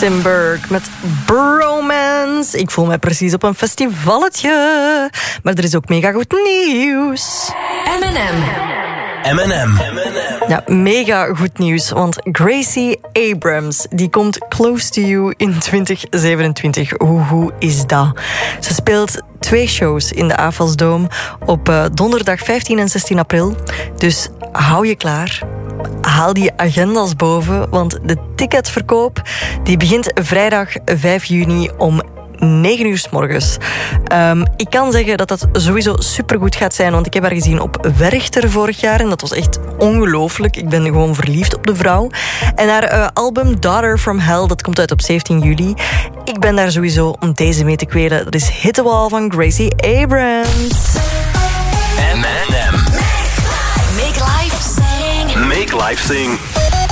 Tim Burke met Bromance. Ik voel mij precies op een festivalletje. Maar er is ook mega goed nieuws. M&M. Ja, mega goed nieuws, want Gracie Abrams die komt Close to You in 2027. Hoe is dat? Ze speelt 2 shows in de Avals-Dome op donderdag 15 en 16 april. Dus hou je klaar. Haal die agendas boven, want de ticketverkoop die begint vrijdag 5 juni om 9 uur 's morgens. Ik kan zeggen dat dat sowieso supergoed gaat zijn, want ik heb haar gezien op Werchter vorig jaar en dat was echt ongelooflijk. Ik ben gewoon verliefd op de vrouw. En haar album Daughter from Hell, dat komt uit op 17 juli. Ik ben daar sowieso om deze mee te kwelen. Dat is Hit the Wall van Gracie Abrams. M&M. Make life sing. Make life sing.